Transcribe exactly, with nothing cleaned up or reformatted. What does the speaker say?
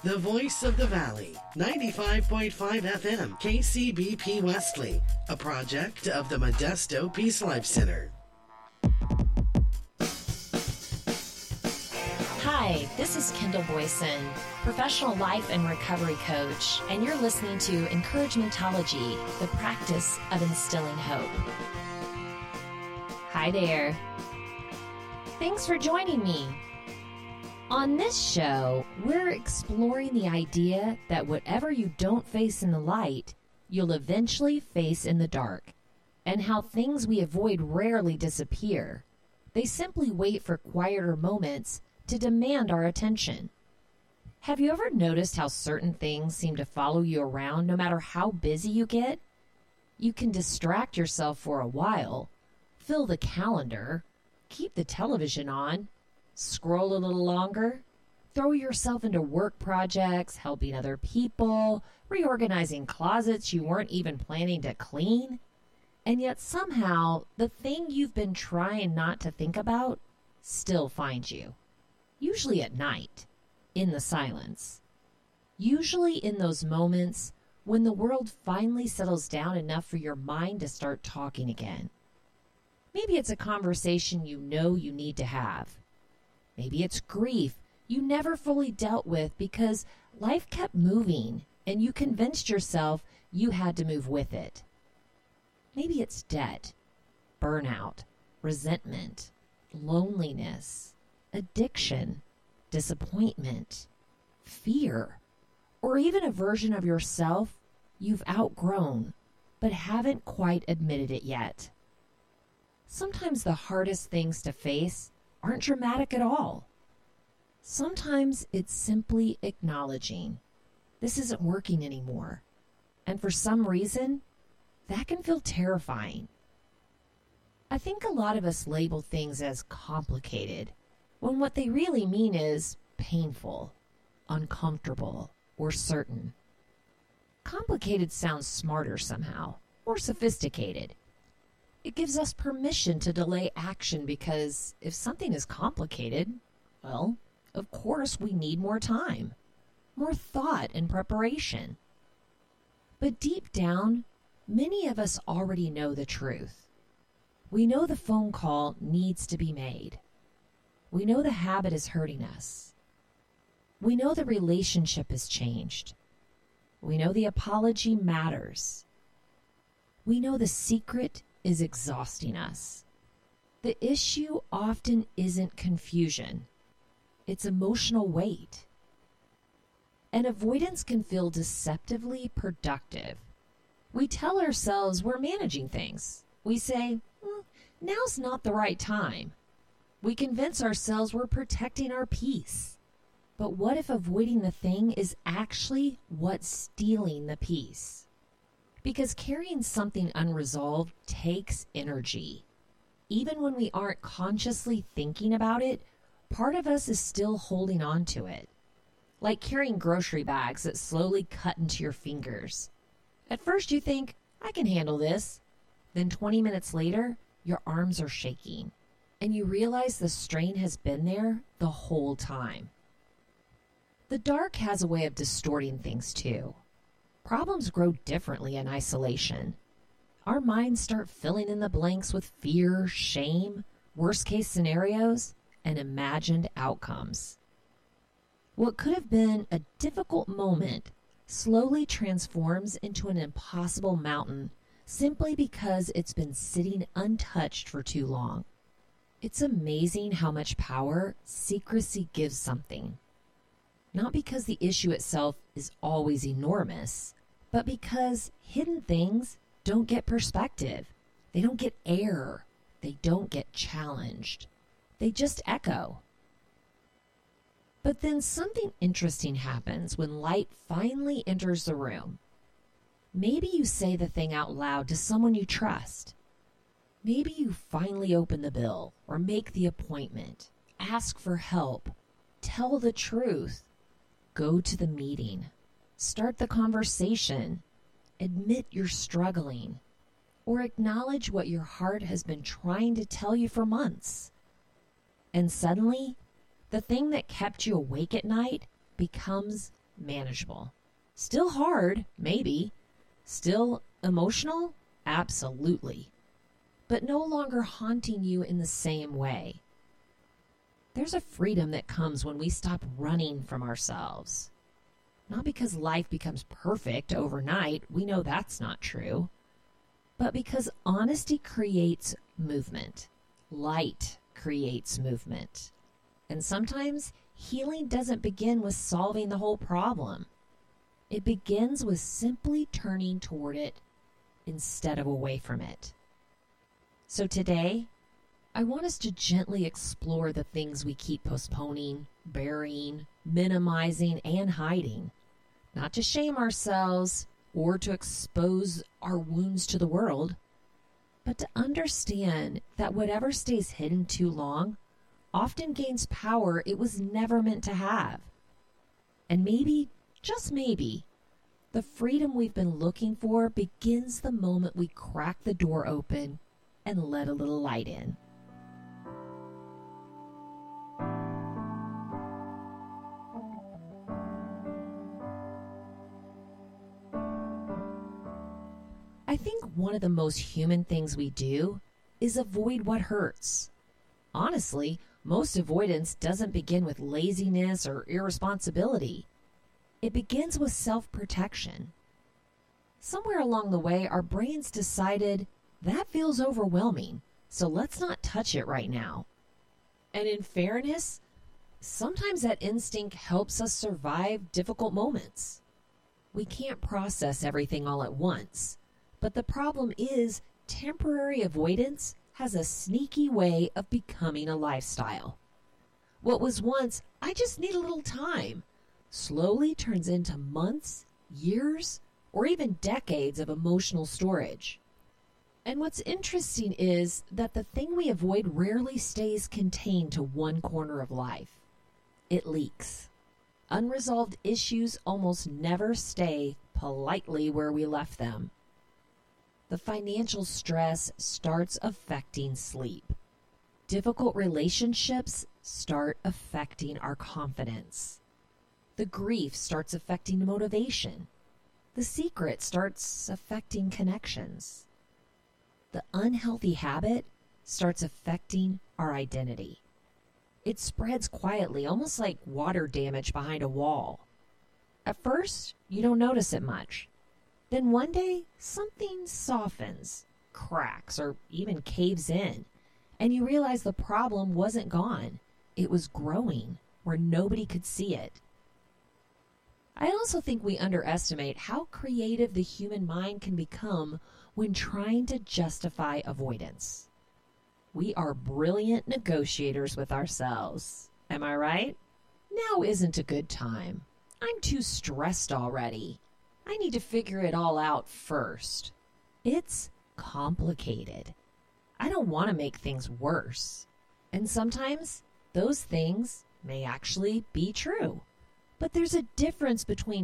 The voice of the valley, ninety-five point five F M, K C B P Wesley, a project of the Modesto Peace Life Center. Hi, this is Kendall Boyson, professional life and recovery coach, and you're listening to Encouragementology, the practice of instilling hope. Hi there. Thanks for joining me. On this show, we're exploring the idea that whatever you don't face in the light, you'll eventually face in the dark, and how things we avoid rarely disappear. They simply wait for quieter moments to demand our attention. Have you ever noticed how certain things seem to follow you around no matter how busy you get? You can distract yourself for a while, fill the calendar, keep the television on, scroll a little longer, throw yourself into work projects, helping other people, reorganizing closets you weren't even planning to clean, and yet somehow the thing you've been trying not to think about still finds you. Usually at night, in the silence. Usually in those moments when the world finally settles down enough for your mind to start talking again. Maybe it's a conversation you know you need to have. Maybe it's grief you never fully dealt with because life kept moving and you convinced yourself you had to move with it. Maybe it's debt, burnout, resentment, loneliness, addiction, disappointment, fear, or even a version of yourself you've outgrown but haven't quite admitted it yet. Sometimes the hardest things to face aren't dramatic at all. Sometimes it's simply acknowledging this isn't working anymore. And for some reason, that can feel terrifying. I think a lot of us label things as complicated when what they really mean is painful, uncomfortable, or certain. Complicated sounds smarter somehow, or sophisticated. It gives us permission to delay action because if something is complicated, well, of course we need more time, more thought and preparation. But deep down, many of us already know the truth. We know the phone call needs to be made. We know the habit is hurting us. We know the relationship has changed. We know the apology matters. We know the secret is exhausting us. The issue often isn't confusion. It's emotional weight. And avoidance can feel deceptively productive. We tell ourselves we're managing things. We say, well, now's not the right time. We convince ourselves we're protecting our peace. But what if avoiding the thing is actually what's stealing the peace? Because carrying something unresolved takes energy. Even when we aren't consciously thinking about it, part of us is still holding on to it. Like carrying grocery bags that slowly cut into your fingers. At first you think, I can handle this. Then twenty minutes later, your arms are shaking. And you realize the strain has been there the whole time. The dark has a way of distorting things too. Problems grow differently in isolation. Our minds start filling in the blanks with fear, shame, worst-case scenarios, and imagined outcomes. What could have been a difficult moment slowly transforms into an impossible mountain simply because it's been sitting untouched for too long. It's amazing how much power secrecy gives something. Not because the issue itself is always enormous, but because hidden things don't get perspective. They don't get air. They don't get challenged. They just echo. But then something interesting happens when light finally enters the room. Maybe you say the thing out loud to someone you trust. Maybe you finally open the bill or make the appointment, ask for help, tell the truth, go to the meeting, start the conversation, admit you're struggling, or acknowledge what your heart has been trying to tell you for months. And suddenly, the thing that kept you awake at night becomes manageable. Still hard, maybe. Still emotional, absolutely. But no longer haunting you in the same way. There's a freedom that comes when we stop running from ourselves. Not because life becomes perfect overnight, we know that's not true, but because honesty creates movement. Light creates movement. And sometimes healing doesn't begin with solving the whole problem. It begins with simply turning toward it instead of away from it. So today, I want us to gently explore the things we keep postponing, burying, minimizing, and hiding. Not to shame ourselves or to expose our wounds to the world, but to understand that whatever stays hidden too long often gains power it was never meant to have. And maybe, just maybe, the freedom we've been looking for begins the moment we crack the door open and let a little light in. I think one of the most human things we do is avoid what hurts. Honestly, most avoidance doesn't begin with laziness or irresponsibility. It begins with self-protection. Somewhere along the way, our brains decided that feels overwhelming, so let's not touch it right now. And in fairness, sometimes that instinct helps us survive difficult moments. We can't process everything all at once. But the problem is, temporary avoidance has a sneaky way of becoming a lifestyle. What was once, I just need a little time, slowly turns into months, years, or even decades of emotional storage. And what's interesting is that the thing we avoid rarely stays contained to one corner of life. It leaks. Unresolved issues almost never stay politely where we left them. The financial stress starts affecting sleep. Difficult relationships start affecting our confidence. The grief starts affecting motivation. The secret starts affecting connections. The unhealthy habit starts affecting our identity. It spreads quietly, almost like water damage behind a wall. At first, you don't notice it much. Then one day, something softens, cracks, or even caves in, and you realize the problem wasn't gone. It was growing where nobody could see it. I also think we underestimate how creative the human mind can become when trying to justify avoidance. We are brilliant negotiators with ourselves. Am I right? Now isn't a good time. I'm too stressed already. I need to figure it all out first. It's complicated. I don't want to make things worse. And sometimes those things may actually be true. But there's a difference between